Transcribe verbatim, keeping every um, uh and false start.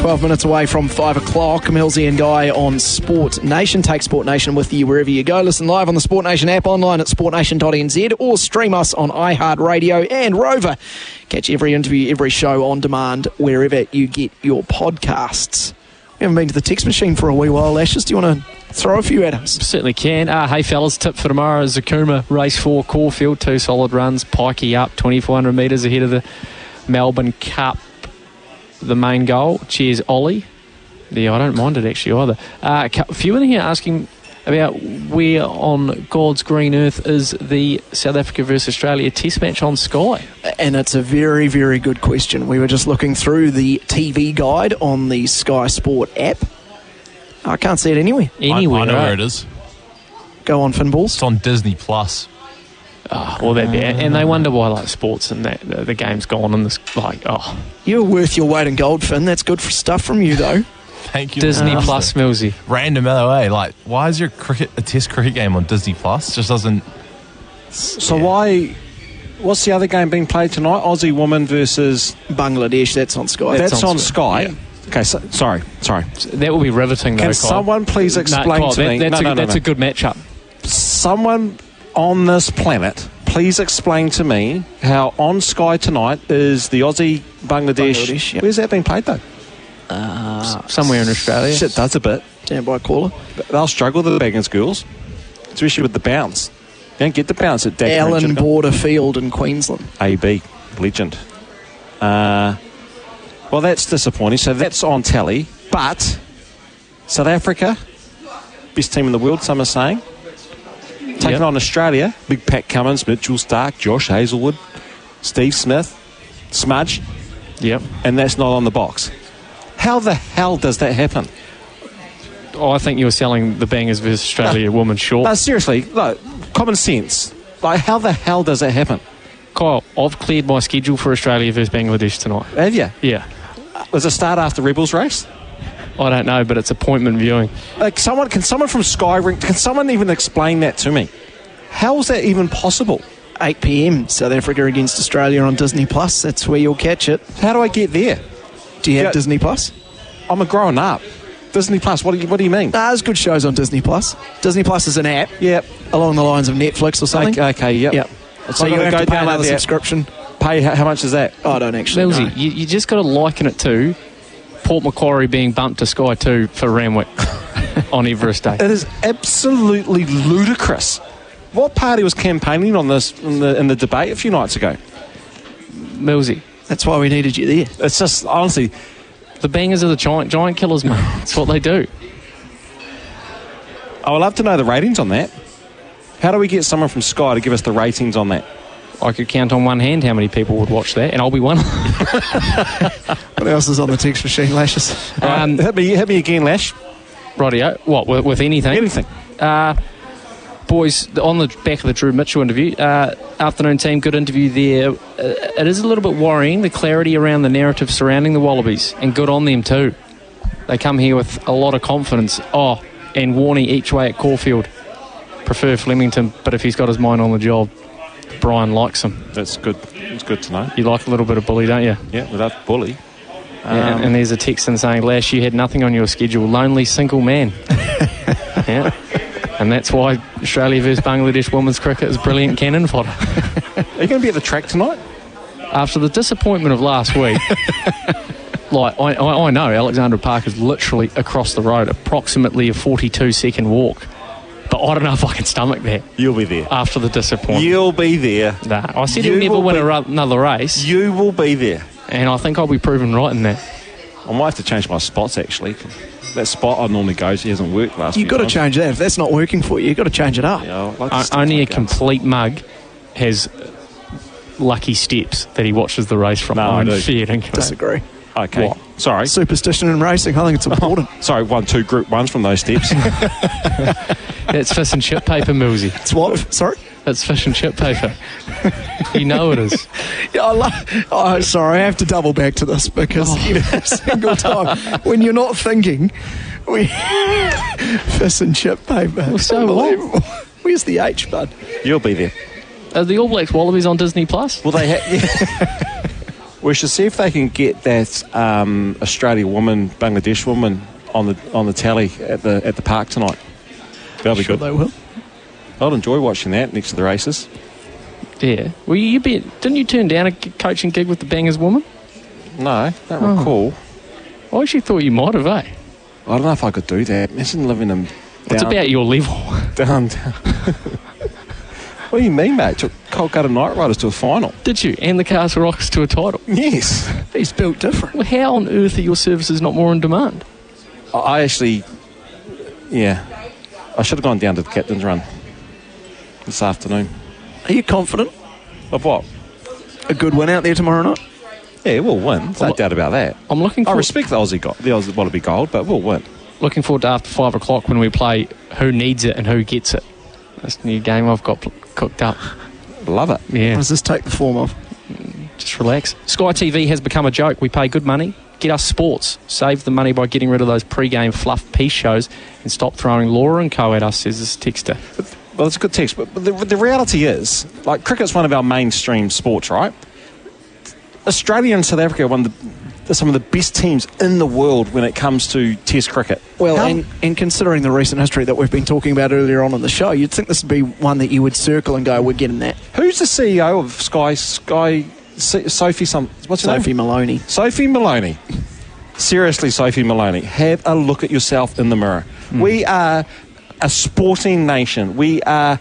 twelve minutes away from five o'clock. Millsy and Guy on Sport Nation. Take Sport Nation with you wherever you go. Listen live on the Sport Nation app, online at sport nation dot n z, or stream us on iHeartRadio and Rover. Catch every interview, every show on demand wherever you get your podcasts. We haven't been to the text machine for a wee while, Lashes. Do you want to throw a few at us? Certainly can. Uh, hey, fellas, tip for tomorrow is Zakuma, race four, Caulfield, two solid runs. Pikey up, twenty-four hundred metres ahead of the Melbourne Cup, the main goal. Cheers, Ollie. Yeah, I don't mind it actually either. Uh, a few in here asking about where on God's green earth is the South Africa versus Australia test match on Sky. And it's a very, very good question. We were just looking through the T V guide on the Sky Sport app. I can't see it anywhere. Anywhere, I, I know right? where it is. Go on, Finballs. It's on Disney Plus. Oh, well, that'd be it. And they wonder why, like, sports and that the, the game's gone and this, like, oh. You're worth your weight in gold, Finn. That's good for stuff from you, though. Thank you. Disney Master. Plus, Millsy. Random L O A. Like, why is your cricket a test cricket game on Disney Plus? Just doesn't. So yeah. why? What's the other game being played tonight? Aussie woman versus Bangladesh. That's on Sky. That's, that's on, on Sky. Sky. Yeah. Okay, so, sorry, sorry. That will be riveting, though. Can Kyle. someone please explain no, Kyle, to that, me? That's, no, a, no, no, that's no. a good matchup. Someone on this planet, please explain to me how on Sky tonight is the Aussie Bangladesh. Bangladesh, yep. Where's that being played though? Uh, Somewhere in Australia. Shit does a bit. Stand by caller. They'll struggle, the Baggins girls, especially with the bounce. You don't get the bounce at Dagenham. Allen Border Field in Queensland. A B, legend. Uh, well, that's disappointing. So that's on tally. But South Africa, best team in the world, some are saying. Taking Yep. on Australia, Big Pat Cummins, Mitchell Stark, Josh Hazelwood, Steve Smith, Smudge, Yep. and that's not on the box. How the hell does that happen? Oh, I think you were selling the Bangers versus Australia No. woman short. No, seriously, no, common sense. Like, how the hell does that happen? Kyle, I've cleared my schedule for Australia versus Bangladesh tonight. Have you? Yeah. Was it start after Rebels race? I don't know, but it's appointment viewing. Like, someone can someone from Sky Ring, can someone even explain that to me? How is that even possible? eight p.m. South Africa against Australia on Disney Plus. That's where you'll catch it. How do I get there? Do you have Yeah. Disney Plus? I'm a grown up. Disney Plus. What do you What do you mean? Nah, there's good shows on Disney Plus. Disney Plus is an app. Yep. Along the lines of Netflix or something. Okay. okay yep. Yep. So I'm you gonna have go to pay down another the app. subscription. Pay how, how much is that? Oh, I don't actually Millsy, know. you, you just got to liken it to Port Macquarie being bumped to Sky two for Ramwick on Everest Day. It is absolutely ludicrous. What party was campaigning on this in the, in the debate a few nights ago? Millsy, That's why we needed you there. It's just, honestly, the Bangers are the giant giant killers, mate. That's what they do. I would love to know the ratings on that. How do we get someone from Sky to give us the ratings on that? I could count on one hand how many people would watch that, and I'll be one. What else is on the text machine, Lashes? um, hit me, hit me again, Lash. rightio. What, with, with anything? Anything. Uh, boys, on the back of the Drew Mitchell interview, uh, afternoon team, good interview there. Uh, it is a little bit worrying, the clarity around the narrative surrounding the Wallabies, and good on them too. They come here with a lot of confidence. Oh, and Warney each way at Caulfield. Prefer Flemington, but if he's got his mind on the job, Brian likes him. That's good. It's good to know. You like a little bit of bully, don't you? Yeah, without bully. Um, Yeah, and, and there's a text in saying, Lash, you had nothing on your schedule. Lonely single man. Yeah. And that's why Australia versus Bangladesh women's cricket is brilliant cannon fodder. Are you going to be at the track tonight? After the disappointment of last week, like I, I, I know Alexandra Park is literally across the road, approximately a forty-two second walk. But I don't know if I can stomach that You'll be there. after the disappointment. You'll be there. Nah, I said You he'll never will win be- a, ru- another race, You will be there. and I think I'll be proven right in that. I might have to change my spots, actually. That spot I normally go to hasn't worked last You've few got to times. change that. If that's not working for you, you've got to change it up. Yeah, I'd like to O- stick only my a guns. complete mug has lucky steps that he watches the race from. No, I I'm do. fair dinkum. Disagree. Okay. What? Sorry. Superstition in racing, I think it's important. Sorry, one, two group ones from those steps. That's fish and chip paper, Millsy. It's what? Sorry? That's fish and chip paper. You know it is. Yeah, I lo- oh, sorry, I have to double back to this because every single time when you're not thinking, we fish and chip paper. Well, so Unbelievable. Where's the H, bud? You'll be there. Are the All Blacks Wallabies on Disney Plus? Well, they ha- yeah. We should see if they can get that um, Australia woman, Bangladesh woman on the on the tally at the at the park tonight. That'll be Sure good. they will. I'd enjoy watching that next to the races. Yeah. Well, you be, didn't you turn down a g- coaching gig with the Bangers woman? No, don't Oh. recall. I actually thought you might have, eh? I don't know if I could do that. Imagine living in down, It's about your level. down, down. What do you mean, mate? Took Kolkata Knight Riders to a final. Did you? And the Castle Rockers to a title. Yes. He's built different. Well, how on earth are your services not more in demand? I- I actually, yeah, I should have gone down to the captain's run this afternoon. Are you confident? Of what? A good win out there tomorrow night? Yeah, we'll win. There's no Well, doubt about that. I'm looking I for respect the Aussie gold, the Aussie Wallaby gold, but we'll win. looking forward to after five o'clock when we play Who Needs It and Who Gets It. That's a new game I've got pl- cooked up. Love it. What Yeah, does this take the form of? just relax. Sky T V has become a joke. We pay good money. Get us sports. Save the money by getting rid of those pre-game fluff piece shows and stop throwing Laura and Co at us, says this texter. Well, it's a good text, but but the, the reality is, like, cricket's one of our mainstream sports, right? Australia and South Africa are one of the, some of the best teams in the world when it comes to Test cricket. Well, How- and, and considering the recent history that we've been talking about earlier on in the show, you'd think this would be one that you would circle and go, we're getting that. who's the C E O of Sky? Sky S- Sophie, some what's her Sophie name? Maloney. Sophie Maloney. Seriously, Sophie Maloney, have a look at yourself in the mirror. We are a sporting nation. We are